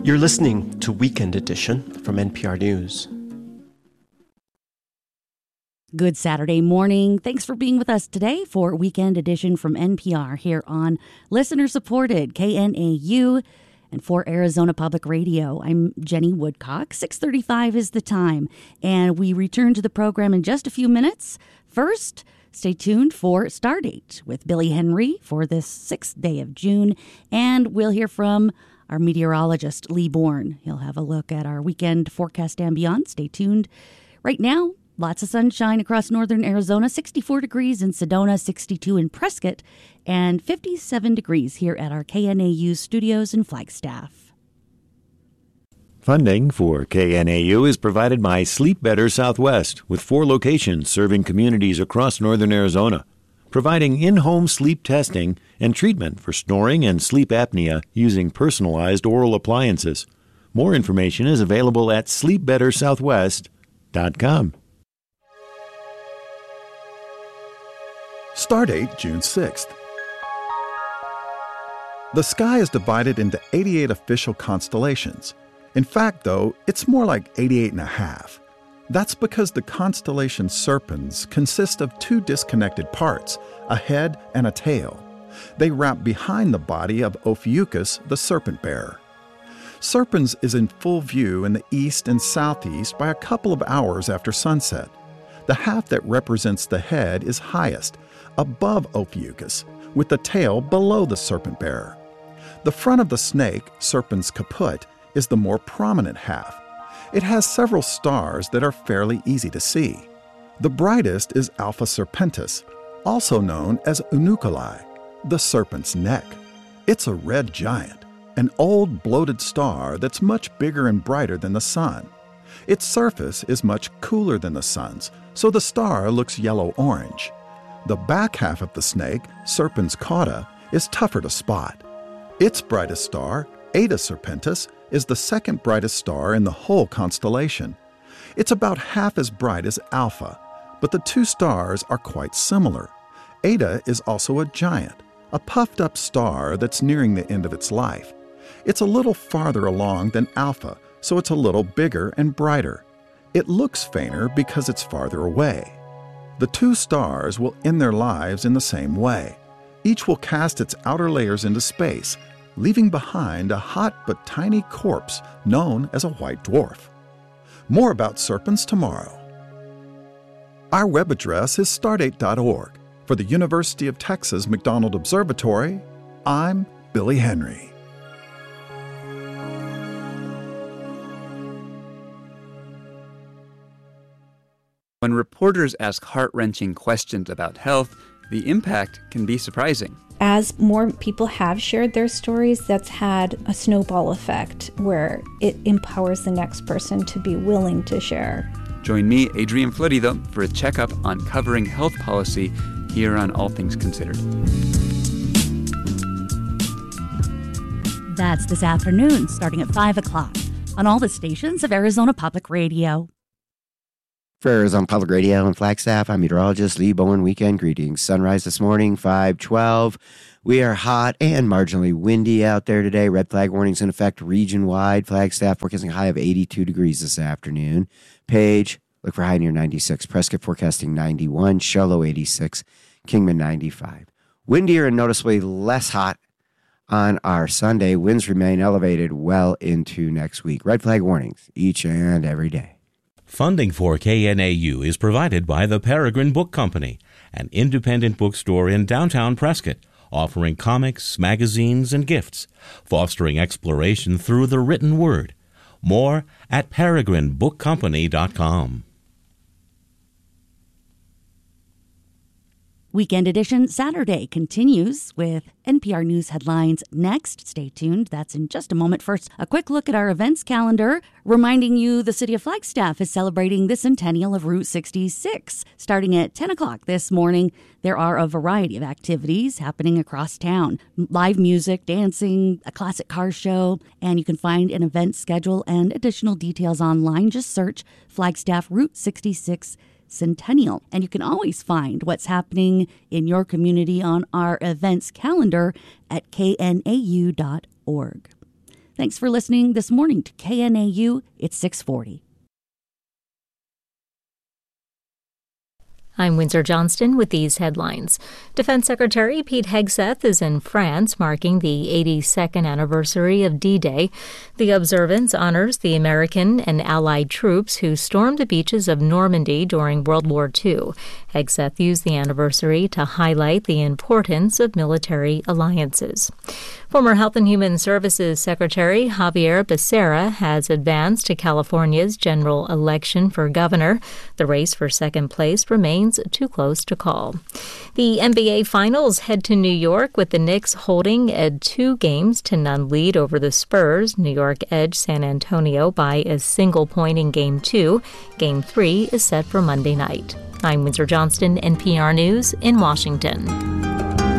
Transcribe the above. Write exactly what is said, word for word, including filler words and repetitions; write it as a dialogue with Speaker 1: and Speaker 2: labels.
Speaker 1: You're listening to Weekend Edition from N P R News.
Speaker 2: Good Saturday morning. Thanks for being with us today for Weekend Edition from N P R here on listener-supported K N A U and for Arizona Public Radio. I'm Jenny Woodcock. six thirty-five is the time, and we return to the program in just a few minutes. First, stay tuned for Stardate with Billy Henry for this sixth day of June, and we'll hear from our meteorologist, Lee Bourne. He'll have a look at our weekend forecast and beyond. Stay tuned. Right now, lots of sunshine across northern Arizona, sixty-four degrees in Sedona, sixty-two in Prescott, and fifty-seven degrees here at our K N A U studios in Flagstaff.
Speaker 3: Funding for K N A U is provided by Sleep Better Southwest, with four locations serving communities across northern Arizona, providing in-home sleep testing and treatment for snoring and sleep apnea using personalized oral appliances. More information is available at sleep better southwest dot com.
Speaker 4: Stardate June sixth. The sky is divided into eighty-eight official constellations. In fact, though, it's more like eighty-eight and a half. That's because the constellation Serpens consist of two disconnected parts, a head and a tail. They wrap behind the body of Ophiuchus, the serpent bearer. Serpens is in full view in the east and southeast by a couple of hours after sunset. The half that represents the head is highest, above Ophiuchus, with the tail below the serpent bearer. The front of the snake, Serpens caput, is the more prominent half. It has several stars that are fairly easy to see. The brightest is Alpha Serpentis, also known as Unuculi, the serpent's neck. It's a red giant, an old bloated star that's much bigger and brighter than the sun. Its surface is much cooler than the sun's, so the star looks yellow-orange. The back half of the snake, Serpens cauda, is tougher to spot. Its brightest star, Eta Serpentis, is the second brightest star in the whole constellation. It's about half as bright as Alpha, but the two stars are quite similar. Eta is also a giant, a puffed-up star that's nearing the end of its life. It's a little farther along than Alpha, so it's a little bigger and brighter. It looks fainter because it's farther away. The two stars will end their lives in the same way. Each will cast its outer layers into space, leaving behind a hot but tiny corpse known as a white dwarf. More about Serpens tomorrow. Our web address is stardate dot org. For the University of Texas McDonald Observatory, I'm Billy Henry.
Speaker 5: When reporters ask heart-wrenching questions about health, the impact can be surprising.
Speaker 6: As more people have shared their stories, that's had a snowball effect where it empowers the next person to be willing to share.
Speaker 5: Join me, Adrian Florido, for a checkup on covering health policy here on All Things Considered.
Speaker 2: That's this afternoon, starting at five o'clock, on all the stations of Arizona Public Radio.
Speaker 7: For Arizona Public Radio and Flagstaff, I'm meteorologist Lee Bourne. Weekend greetings. Sunrise this morning, five twelve. We are hot and marginally windy out there today. Red flag warnings in effect region-wide. Flagstaff forecasting a high of eighty-two degrees this afternoon. Page, look for high near ninety-six. Prescott forecasting ninety-one. Show low eighty-six. Kingman ninety-five. Windier and noticeably less hot on our Sunday. Winds remain elevated well into next week. Red flag warnings each and every day.
Speaker 8: Funding for K N A U is provided by the Peregrine Book Company, an independent bookstore in downtown Prescott, offering comics, magazines, and gifts, fostering exploration through the written word. More at peregrine book company dot com.
Speaker 2: Weekend Edition Saturday continues with N P R News headlines next. Stay tuned. That's in just a moment. First, a quick look at our events calendar, reminding you the city of Flagstaff is celebrating the centennial of Route sixty-six. Starting at ten o'clock this morning, there are a variety of activities happening across town. Live music, dancing, a classic car show, and you can find an event schedule and additional details online. Just search Flagstaff Route sixty-six Centennial. And you can always find what's happening in your community on our events calendar at K N A U dot org. Thanks for listening this morning to K N A U. It's six forty.
Speaker 9: I'm Windsor Johnston with these headlines. Defense Secretary Pete Hegseth is in France, marking the eighty-second anniversary of D-Day. The observance honors the American and Allied troops who stormed the beaches of Normandy during World War Two. Hegseth used the anniversary to highlight the importance of military alliances. Former Health and Human Services Secretary Xavier Becerra has advanced to California's general election for governor. The race for second place remains too close to call. The N B A Finals head to New York with the Knicks holding a two games to none lead over the Spurs. New York edged San Antonio by a single point in Game two. Game three is set for Monday night. I'm Windsor Johnston, N P R News in Washington.